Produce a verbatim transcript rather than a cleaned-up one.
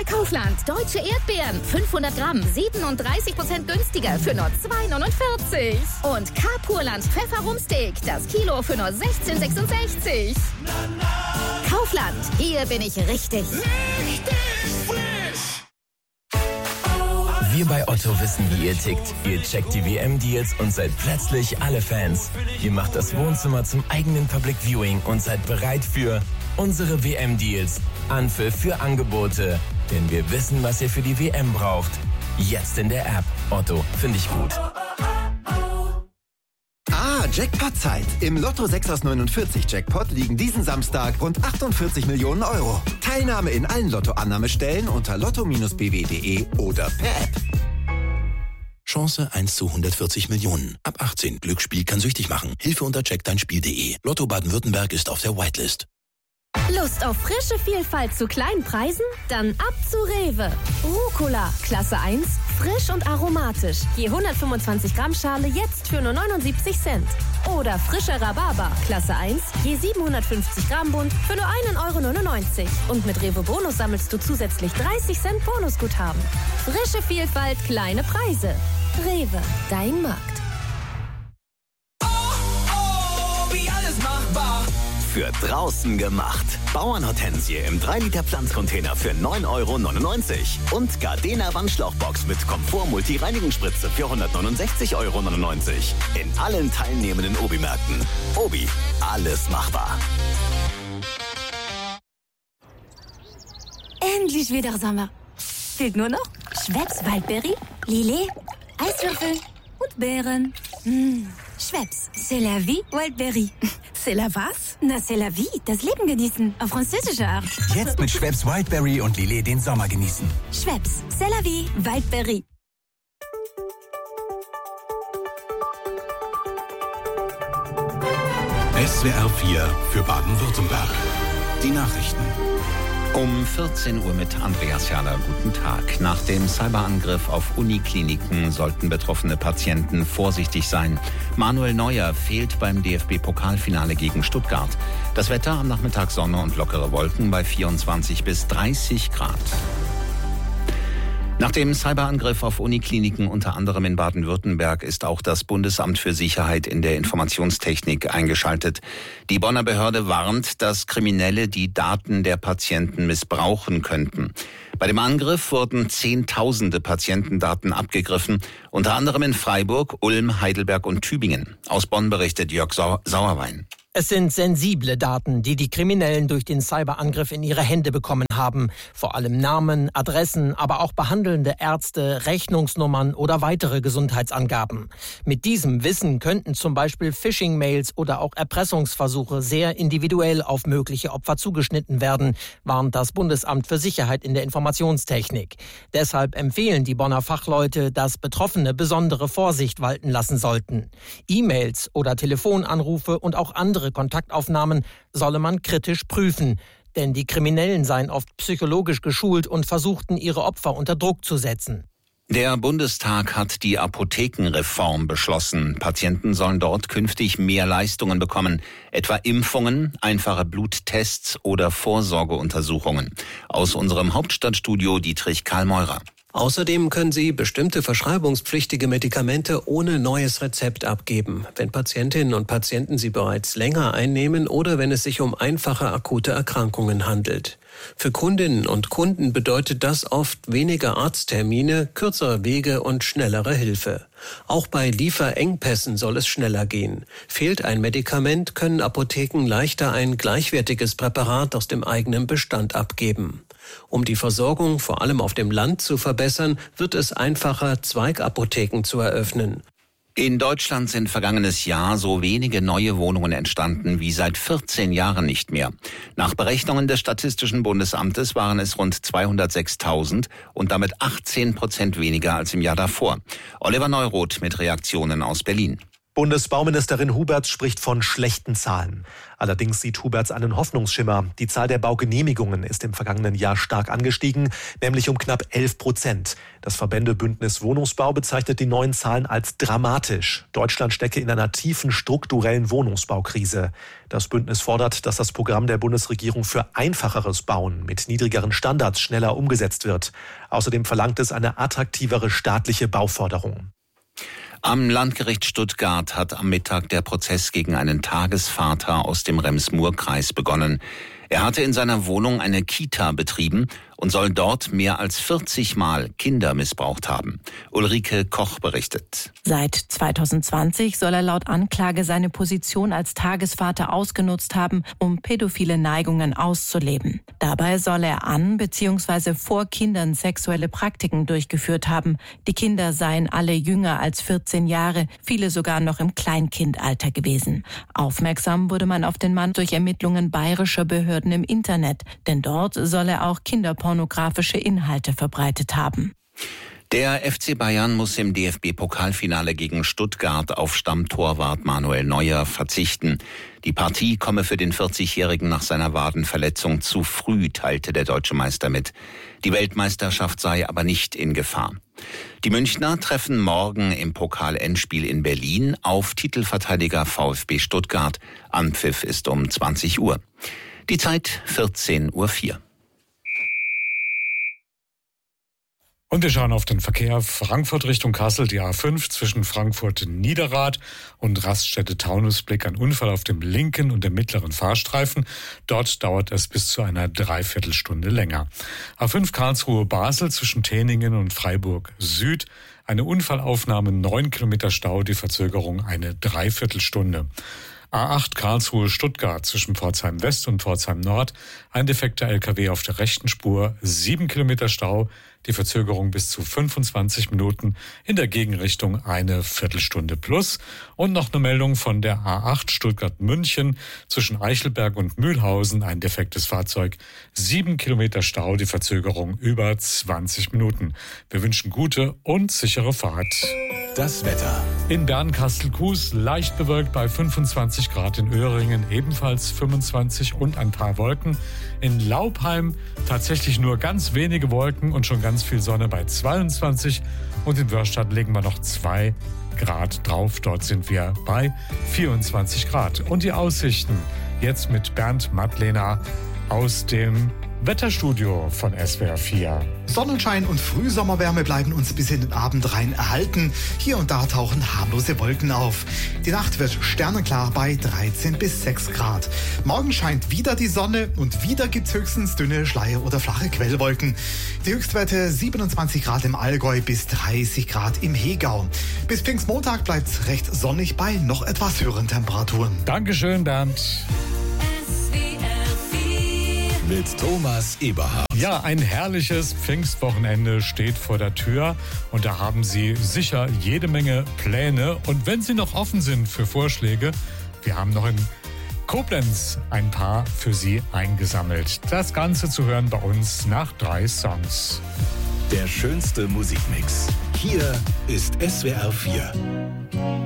bei Kaufland. Deutsche Erdbeeren. fünfhundert Gramm. siebenunddreißig Prozent günstiger für nur zwei neunundvierzig. Und K-Purland Pfefferumsteak. Das Kilo für nur sechzehn sechsundsechzig. Kaufland. Hier bin ich richtig. Richtig frisch. Wir bei Otto wissen, wie ihr tickt. Ihr checkt die W M-Deals und seid plötzlich alle Fans. Ihr macht das Wohnzimmer zum eigenen Public Viewing und seid bereit für unsere W M-Deals. Anpfiff für Angebote. Denn wir wissen, was ihr für die W M braucht. Jetzt in der App. Otto, finde ich gut. Ah, Jackpot-Zeit. Im Lotto sechs aus neunundvierzig Jackpot liegen diesen Samstag rund achtundvierzig Millionen Euro. Teilnahme in allen Lottoannahmestellen unter lotto Bindestrich b w punkt de oder per App. Chance eins zu hundertvierzig Millionen. Ab achtzehn. Glücksspiel kann süchtig machen. Hilfe unter check dein Spiel punkt de. Lotto Baden-Württemberg ist auf der Whitelist. Lust auf frische Vielfalt zu kleinen Preisen? Dann ab zu Rewe. Rucola, Klasse eins, frisch und aromatisch. Je hundertfünfundzwanzig Gramm Schale jetzt für nur neunundsiebzig Cent. Oder frischer Rhabarber, Klasse eins, je siebenhundertfünfzig Gramm Bund für nur ein Euro neunundneunzig. Und mit Rewe Bonus sammelst du zusätzlich dreißig Cent Bonusguthaben. Frische Vielfalt, kleine Preise. Rewe, dein Markt. Oh, oh, wie alles machbar. Für draußen gemacht. Bauernhortensie im drei Liter Pflanzcontainer für neun Euro neunundneunzig. Und Gardena Wandschlauchbox mit Komfort-Multi-Reinigungsspritze für hundertneunundsechzig Euro neunundneunzig. In allen teilnehmenden Obi-Märkten. Obi, alles machbar. Endlich wieder Sommer. Fehlt nur noch Schweppes Waldbeere, Lillet, Eiswürfel und Beeren. Mmh. Schweppes, c'est la vie, Wildberry. C'est la was? Na, c'est la vie, das Leben genießen, auf französische Art. Jetzt mit Schweppes Wildberry und Lillet den Sommer genießen. Schweppes, c'est la vie, Wildberry. S W R vier für Baden-Württemberg. Die Nachrichten. Um vierzehn Uhr mit Andreas Herrler. Guten Tag. Nach dem Cyberangriff auf Unikliniken sollten betroffene Patienten vorsichtig sein. Manuel Neuer fehlt beim D F B-Pokalfinale gegen Stuttgart. Das Wetter am Nachmittag Sonne und lockere Wolken bei vierundzwanzig bis dreißig Grad. Nach dem Cyberangriff auf Unikliniken, unter anderem in Baden-Württemberg, ist auch das Bundesamt für Sicherheit in der Informationstechnik eingeschaltet. Die Bonner Behörde warnt, dass Kriminelle die Daten der Patienten missbrauchen könnten. Bei dem Angriff wurden Zehntausende Patientendaten abgegriffen, unter anderem in Freiburg, Ulm, Heidelberg und Tübingen. Aus Bonn berichtet Jörg Sau- Sauerwein. Es sind sensible Daten, die die Kriminellen durch den Cyberangriff in ihre Hände bekommen haben. Vor allem Namen, Adressen, aber auch behandelnde Ärzte, Rechnungsnummern oder weitere Gesundheitsangaben. Mit diesem Wissen könnten zum Beispiel Phishing-Mails oder auch Erpressungsversuche sehr individuell auf mögliche Opfer zugeschnitten werden, warnt das Bundesamt für Sicherheit in der Informationstechnik. Deshalb empfehlen die Bonner Fachleute, dass Betroffene besondere Vorsicht walten lassen sollten. E-Mails oder Telefonanrufe und auch andere Kontaktaufnahmen solle man kritisch prüfen, denn die Kriminellen seien oft psychologisch geschult und versuchten, ihre Opfer unter Druck zu setzen. Der Bundestag hat die Apothekenreform beschlossen. Patienten sollen dort künftig mehr Leistungen bekommen, etwa Impfungen, einfache Bluttests oder Vorsorgeuntersuchungen. Aus unserem Hauptstadtstudio Dietrich Karl Meurer. Außerdem können Sie bestimmte verschreibungspflichtige Medikamente ohne neues Rezept abgeben, wenn Patientinnen und Patienten sie bereits länger einnehmen oder wenn es sich um einfache akute Erkrankungen handelt. Für Kundinnen und Kunden bedeutet das oft weniger Arzttermine, kürzere Wege und schnellere Hilfe. Auch bei Lieferengpässen soll es schneller gehen. Fehlt ein Medikament, können Apotheken leichter ein gleichwertiges Präparat aus dem eigenen Bestand abgeben. Um die Versorgung vor allem auf dem Land zu verbessern, wird es einfacher, Zweigapotheken zu eröffnen. In Deutschland sind vergangenes Jahr so wenige neue Wohnungen entstanden wie seit vierzehn Jahren nicht mehr. Nach Berechnungen des Statistischen Bundesamtes waren es rund zweihundertsechstausend und damit achtzehn Prozent weniger als im Jahr davor. Oliver Neuroth mit Reaktionen aus Berlin. Bundesbauministerin Huberts spricht von schlechten Zahlen. Allerdings sieht Huberts einen Hoffnungsschimmer. Die Zahl der Baugenehmigungen ist im vergangenen Jahr stark angestiegen, nämlich um knapp elf Prozent. Das Verbändebündnis Wohnungsbau bezeichnet die neuen Zahlen als dramatisch. Deutschland stecke in einer tiefen strukturellen Wohnungsbaukrise. Das Bündnis fordert, dass das Programm der Bundesregierung für einfacheres Bauen mit niedrigeren Standards schneller umgesetzt wird. Außerdem verlangt es eine attraktivere staatliche Bauförderung. Am Landgericht Stuttgart hat am Mittag der Prozess gegen einen Tagesvater aus dem Rems-Murr-Kreis begonnen. Er hatte in seiner Wohnung eine Kita betrieben und soll dort mehr als vierzig Mal Kinder missbraucht haben. Ulrike Koch berichtet. Seit zweitausendzwanzig soll er laut Anklage seine Position als Tagesvater ausgenutzt haben, um pädophile Neigungen auszuleben. Dabei soll er an bzw. vor Kindern sexuelle Praktiken durchgeführt haben. Die Kinder seien alle jünger als vierzehn Jahre, viele sogar noch im Kleinkindalter gewesen. Aufmerksam wurde man auf den Mann durch Ermittlungen bayerischer Behörden im Internet, denn dort soll er auch kinderpornografische Inhalte verbreitet haben. Der F C Bayern muss im D F B-Pokalfinale gegen Stuttgart auf Stammtorwart Manuel Neuer verzichten. Die Partie komme für den vierzigjährigen nach seiner Wadenverletzung zu früh, teilte der deutsche Meister mit. Die Weltmeisterschaft sei aber nicht in Gefahr. Die Münchner treffen morgen im Pokal-Endspiel in Berlin auf Titelverteidiger VfB Stuttgart. Anpfiff ist um zwanzig Uhr. Die Zeit vierzehn Uhr vier. Und wir schauen auf den Verkehr. Frankfurt Richtung Kassel, die A fünf zwischen Frankfurt-Niederrad und Raststätte-Taunusblick. Ein Unfall auf dem linken und dem mittleren Fahrstreifen. Dort dauert es bis zu einer Dreiviertelstunde länger. A fünf Karlsruhe-Basel zwischen Täningen und Freiburg Süd. Eine Unfallaufnahme, neun Kilometer Stau, die Verzögerung eine Dreiviertelstunde. A acht Karlsruhe-Stuttgart zwischen Pforzheim West und Pforzheim Nord. Ein defekter L K W auf der rechten Spur, sieben Kilometer Stau, die Verzögerung bis zu fünfundzwanzig Minuten, in der Gegenrichtung eine Viertelstunde plus. Und noch eine Meldung von der A acht Stuttgart-München zwischen Eichelberg und Mühlhausen, ein defektes Fahrzeug, sieben Kilometer Stau, die Verzögerung über zwanzig Minuten. Wir wünschen gute und sichere Fahrt. Das Wetter. In Bernkastel-Kues leicht bewölkt bei fünfundzwanzig Grad, in Öhringen ebenfalls fünfundzwanzig und ein paar Wolken. In Laubheim tatsächlich nur ganz wenige Wolken und schon ganz viel Sonne bei zweiundzwanzig. Und in Wörstadt legen wir noch zwei Grad drauf. Dort sind wir bei vierundzwanzig Grad. Und die Aussichten jetzt mit Bernd Madlener aus dem Wetterstudio von S W R vier. Sonnenschein und Frühsommerwärme bleiben uns bis in den Abend rein erhalten. Hier und da tauchen harmlose Wolken auf. Die Nacht wird sternenklar bei dreizehn bis sechs Grad. Morgen scheint wieder die Sonne und wieder gibt's höchstens dünne Schleier- oder flache Quellwolken. Die Höchstwerte siebenundzwanzig Grad im Allgäu bis dreißig Grad im Hegau. Bis Pfingstmontag bleibt's recht sonnig bei noch etwas höheren Temperaturen. Dankeschön, Bernd. Mit Thomas Eberhardt. Ja, ein herrliches Pfingstwochenende steht vor der Tür und da haben Sie sicher jede Menge Pläne. Und wenn Sie noch offen sind für Vorschläge, wir haben noch in Koblenz ein paar für Sie eingesammelt. Das Ganze zu hören bei uns nach drei Songs. Der schönste Musikmix. Hier ist S W R vier.